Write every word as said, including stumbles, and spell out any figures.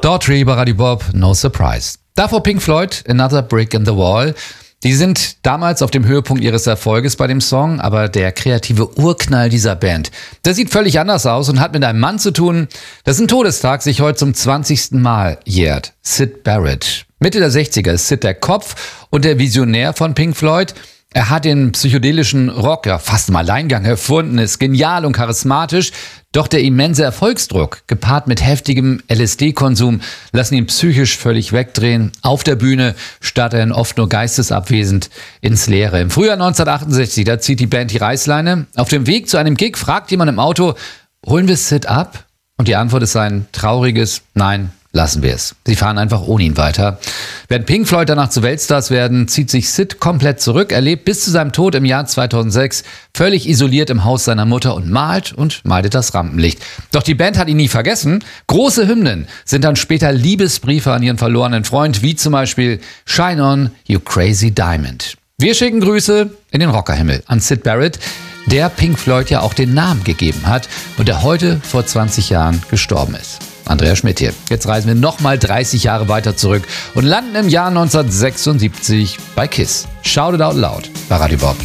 Daughtry bei Radio Bob, No Surprise. Davor Pink Floyd, Another Brick in the Wall. Die sind damals auf dem Höhepunkt ihres Erfolges bei dem Song, aber der kreative Urknall dieser Band, der sieht völlig anders aus und hat mit einem Mann zu tun, dessen Todestag sich heute zum zwanzigsten Mal jährt. Syd Barrett. Mitte der sechziger ist Syd der Kopf und der Visionär von Pink Floyd. Er hat den psychedelischen Rock ja fast im Alleingang erfunden, ist genial und charismatisch. Doch der immense Erfolgsdruck, gepaart mit heftigem L S D-Konsum, lassen ihn psychisch völlig wegdrehen. Auf der Bühne starrt er oft nur geistesabwesend ins Leere. Im Frühjahr neunzehnhundertachtundsechzig, da zieht die Band die Reißleine. Auf dem Weg zu einem Gig fragt jemand im Auto, holen wir Syd ab? Und die Antwort ist ein trauriges Nein. Lassen wir es. Sie fahren einfach ohne ihn weiter. Während Pink Floyd danach zu Weltstars werden, zieht sich Syd komplett zurück. Er lebt bis zu seinem Tod im Jahr zweitausendsechs völlig isoliert im Haus seiner Mutter und malt und meidet das Rampenlicht. Doch die Band hat ihn nie vergessen. Große Hymnen sind dann später Liebesbriefe an ihren verlorenen Freund, wie zum Beispiel Shine On, You Crazy Diamond. Wir schicken Grüße in den Rockerhimmel an Syd Barrett, der Pink Floyd ja auch den Namen gegeben hat und der heute vor zwanzig Jahren gestorben ist. Andreas Schmidt hier. Jetzt reisen wir nochmal dreißig Jahre weiter zurück und landen im Jahr neunzehnhundertsechsundsiebzig bei KISS. Shout it out loud bei Radio Bob.